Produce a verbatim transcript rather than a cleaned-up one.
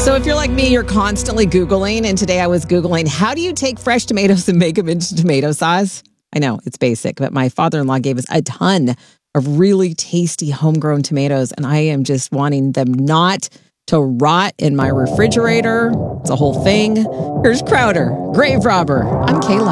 So if you're like me, you're constantly Googling. And today I was Googling, how do you take fresh tomatoes and make them into tomato sauce? I know it's basic, but my father-in-law gave us a ton of really tasty homegrown tomatoes. And I am just wanting them not to rot in my refrigerator. It's a whole thing. Here's Crowder, Grave Robber. I'm Kayla.